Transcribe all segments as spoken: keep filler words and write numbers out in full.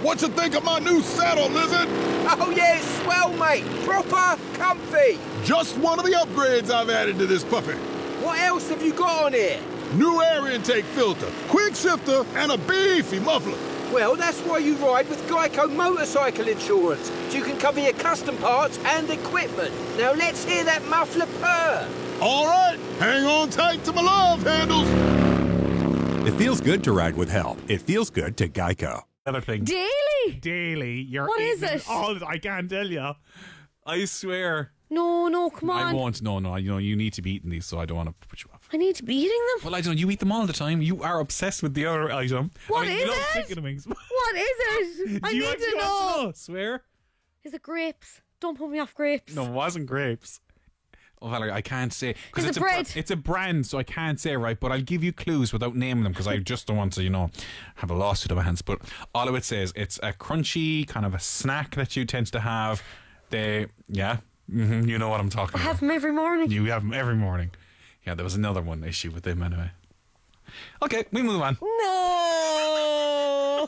What you think of my new saddle, Lizard? Oh yeah, it's swell, mate. Proper comfy. Just one of the upgrades I've added to this puppy. What else have you got on here? New air intake filter, quick shifter, and a beefy muffler. Well, that's why you ride with Geico Motorcycle Insurance, so you can cover your custom parts and equipment. Now let's hear that muffler purr. All right, hang on tight to my love handles. It feels good to ride with help. It feels good to Geico. Another thing. Daily? Daily. You're What is eating it? All, I can't tell you. I swear. No, no, come on. I won't. No, no. You know, you need to be eating these, so I don't want to put you off. I need to be eating them. Well, I don't know. You eat them all the time. You are obsessed with the other item. What I mean, is you love it? chicken wings. What is it? I Do you need actually to want know. to know? Swear? Is it grapes? Don't put me off grapes. No, it wasn't grapes. Oh, Valerie, I can't say. Cause Is it's it a br- bread? it's a brand, so I can't say, right? But I'll give you clues without naming them because I just don't want to, you know, have a lawsuit on my hands. But all I would say is it's a crunchy kind of a snack that you tend to have. They, yeah, mm-hmm, you know what I'm talking I about. have them every morning. You have them every morning. Yeah, there was another one issue with them anyway. Okay, we move on. No!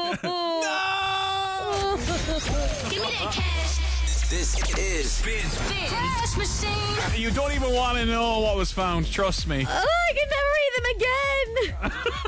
No! Give me that cash. This is Spin. Spin. Cash machine. You don't even want to know what was found, trust me. Oh, I can never eat them again.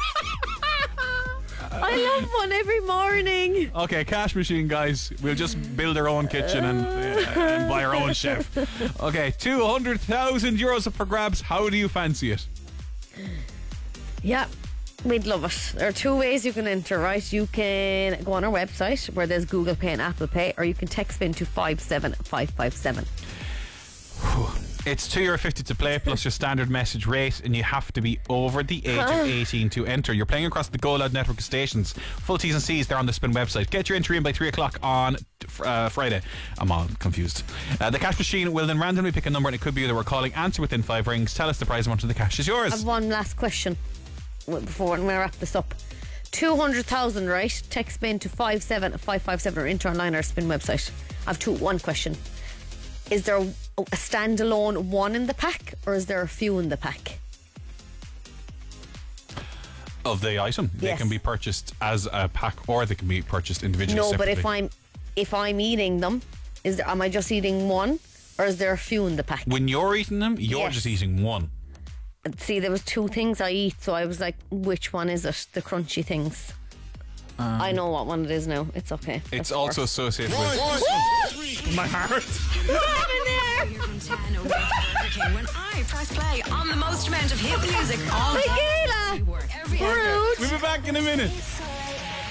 I love one every morning. Okay, cash machine, guys. We'll just build our own kitchen and, uh, and buy our own chef. Okay, two hundred thousand euros up for grabs. How do you fancy it? Yeah, we'd love it. There are two ways you can enter, right? You can go on our website where there's Google Pay and Apple Pay, or you can text spin to five seven five five seven. It's two euro fifty to play plus your standard message rate, and you have to be over the age of eighteen to enter. You're playing across the Go Loud network of stations. Full T's and C's there on the Spin website. Get your entry in by three o'clock on uh, Friday. I'm all confused. Uh, the cash machine will then randomly pick a number, and it could be that we're calling. Answer within five rings. Tell us the prize amount, and the cash is I yours. have one last question before we wrap this up. two hundred thousand, right? Text spin to five seven five five seven or enter online our Spin website. I have two. One question. Is there a standalone one in the pack, or is there a few in the pack? Of the item, they Yes. can be purchased as a pack, or they can be purchased individually. No, but separately. if I'm if I'm eating them, is there? Am I just eating one, or is there a few in the pack? when you're eating them, you're Yes. just eating one. See, there was two things I eat, so I was like, which one is it? The crunchy things. I know what one it is now. It's okay. It's That's also worse. associated with my heart. What happened there? Here from ten over okay, when I press play on the most amount of hit music all Michaela! day. Every Rude. We'll be back in a minute. So